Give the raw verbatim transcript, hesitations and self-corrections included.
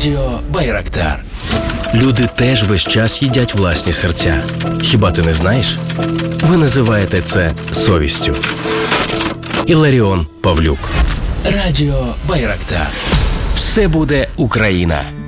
Радіо Байрактар. Люди теж весь час їдять власні серця. Хіба ти не знаєш? Ви називаєте це совістю. Іларіон Павлюк. Радіо Байрактар. Все буде Україна.